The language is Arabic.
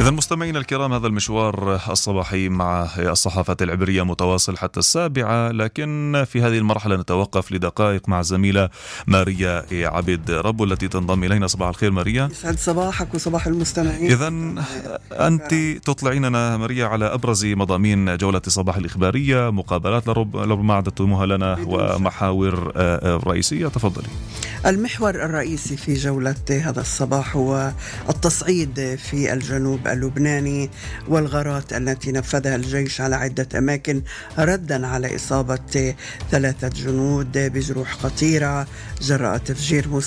إذا مستمعينا الكرام، هذا المشوار الصباحي مع الصحافة العبرية متواصل حتى 7، لكن في هذه المرحلة نتوقف لدقائق مع الزميلة ماريا عبد رب التي تنضم إلينا. صباح الخير ماريا. يسعد صباحك وصباح المستمعين. إذا أنت تطلعيننا ماريا على أبرز مضامين جولة الصباح الإخبارية، مقابلات لربما عددتموها لنا ومحاور رئيسية. تفضلي. المحور الرئيسي في جولة هذا الصباح هو التصعيد في الجنوب اللبناني والغارات التي نفذها الجيش على عدة أماكن ردا على إصابة 3 جنود بجروح خطيرة جراء تفجير